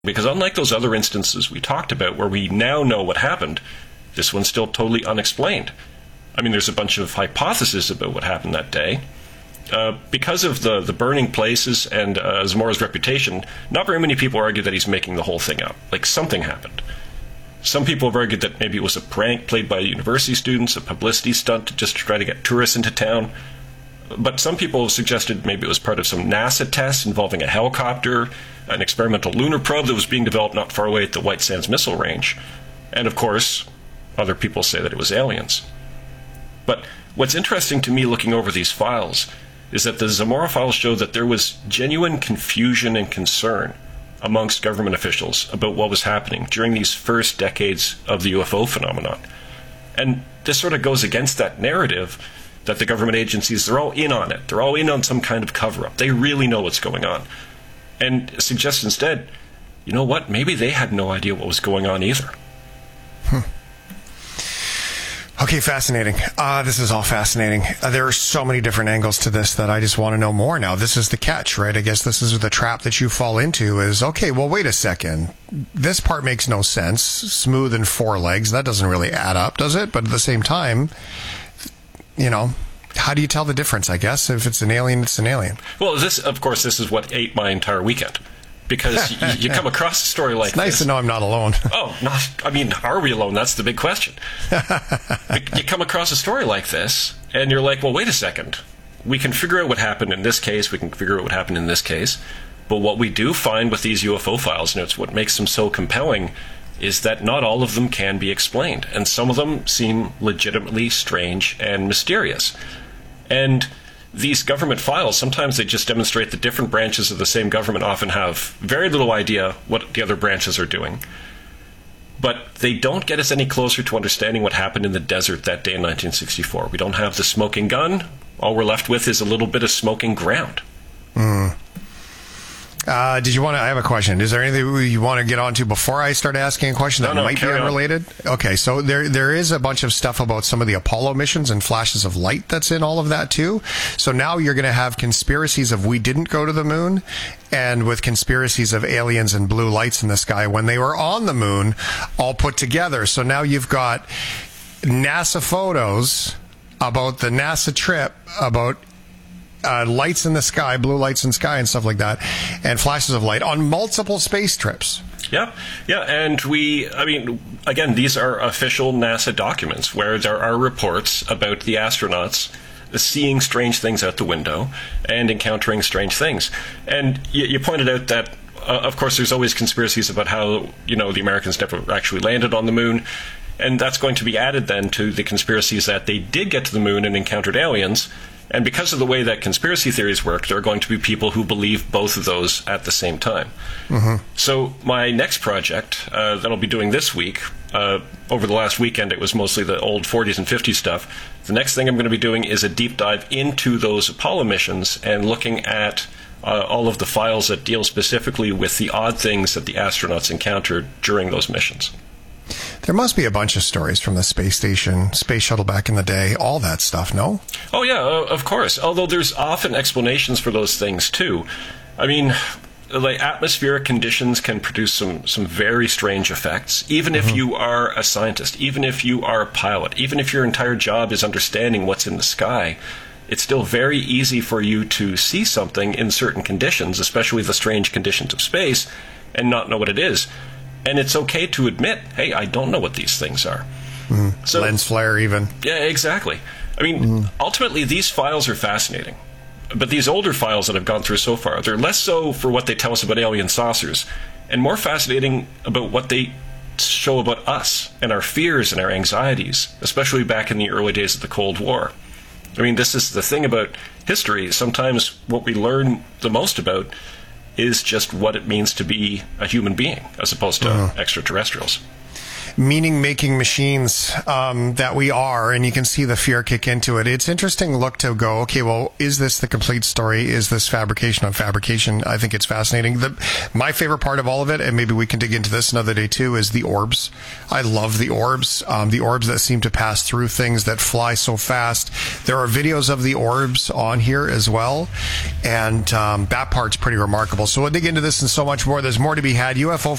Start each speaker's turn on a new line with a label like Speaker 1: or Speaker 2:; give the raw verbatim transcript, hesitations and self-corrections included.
Speaker 1: Because unlike those other instances we talked about where we now know what happened, this one's still totally unexplained. I mean, there's a bunch of hypotheses about what happened that day. Uh, because of the, the burning places and uh, Zamora's reputation, not very many people argue that he's making the whole thing up. Like, something happened. Some people have argued that maybe it was a prank played by university students, a publicity stunt to just try to get tourists into town. But some people have suggested maybe it was part of some NASA test involving a helicopter, an experimental lunar probe that was being developed not far away at the White Sands Missile Range. And of course, other people say that it was aliens. But what's interesting to me looking over these files is that the Zamora files show that there was genuine confusion and concern amongst government officials about what was happening during these first decades of the U F O phenomenon. And this sort of goes against that narrative that the government agencies, they're all in on it. They're all in on some kind of cover-up. They really know what's going on. And suggests instead, you know what, maybe they had no idea what was going on either.
Speaker 2: Hmm. Okay, fascinating. Uh, this is all fascinating. Uh, there are so many different angles to this that I just want to know more now. This is the catch, right? I guess this is the trap that you fall into is, okay, well, wait a second. This part makes no sense. Smooth and four legs. That doesn't really add up, does it? But at the same time, you know, how do you tell the difference, I guess? If it's an alien, it's an alien.
Speaker 1: Well, this, of course, this is what ate my entire weekend. Because you, you come across a story like
Speaker 2: it's nice
Speaker 1: this.
Speaker 2: to know I'm not alone.
Speaker 1: Oh, not, I mean, are we alone? That's the big question. You come across a story like this, and you're like, well, wait a second. We can figure out what happened in this case. We can figure out what happened in this case. But what we do find with these U F O files, and it's what makes them so compelling, is that not all of them can be explained. And some of them seem legitimately strange and mysterious. And these government files, sometimes they just demonstrate that different branches of the same government often have very little idea what the other branches are doing. But they don't get us any closer to understanding what happened in the desert that day in nineteen sixty-four. We don't have the smoking gun. All we're left with is a little bit of smoking ground.
Speaker 2: Mm. Uh, did you want to, I have a question. Is there anything you want to get onto before I start asking a question that
Speaker 1: no, no,
Speaker 2: might be unrelated? On. Okay, so there there is a bunch of stuff about some of the Apollo missions and flashes of light that's in all of that too. So now you're going to have conspiracies of we didn't go to the moon, and with conspiracies of aliens and blue lights in the sky when they were on the moon all put together. So now you've got NASA photos about the NASA trip, about Uh, lights in the sky, blue lights in the sky and stuff like that, and flashes of light on multiple space trips.
Speaker 1: Yeah, yeah, and we, I mean, again, these are official NASA documents where there are reports about the astronauts seeing strange things out the window and encountering strange things. And you, you pointed out that, uh, of course, there's always conspiracies about how, you know, the Americans never actually landed on the moon. And that's going to be added then to the conspiracies that they did get to the moon and encountered aliens. And because of the way that conspiracy theories work, there are going to be people who believe both of those at the same time. Mm-hmm. So my next project uh, that I'll be doing this week, uh, over the last weekend it was mostly the old forties and fifties stuff. The next thing I'm going to be doing is a deep dive into those Apollo missions and looking at uh, all of the files that deal specifically with the odd things that the astronauts encountered during those missions.
Speaker 2: There must be a bunch of stories from the space station, space shuttle back in the day, all that stuff, no?
Speaker 1: Oh, yeah, uh, of course. Although there's often explanations for those things, too. I mean, like, atmospheric conditions can produce some, some very strange effects, even if mm-hmm. you are a scientist, even if you are a pilot, even if your entire job is understanding what's in the sky. It's still very easy for you to see something in certain conditions, especially the strange conditions of space, and not know what it is. And it's okay to admit, hey, I don't know what these things are.
Speaker 2: Mm. So, lens flare even.
Speaker 1: Yeah, exactly. I mean, mm. ultimately, these files are fascinating. But these older files that I've gone through so far, they're less so for what they tell us about alien saucers, and more fascinating about what they show about us and our fears and our anxieties, especially back in the early days of the Cold War. I mean, this is the thing about history. Sometimes what we learn the most about is just what it means to be a human being, as opposed to uh-huh. extraterrestrials.
Speaker 2: meaning-making machines um, that we are, and you can see the fear kick into it. It's interesting look to go, okay, well, is this the complete story? Is this fabrication on fabrication? I think it's fascinating. The, my favorite part of all of it, and maybe we can dig into this another day too, is the orbs. I love the orbs. Um, the orbs that seem to pass through things, that fly so fast. There are videos of the orbs on here as well, and um, that part's pretty remarkable. So we'll dig into this and so much more. There's more to be had. U F O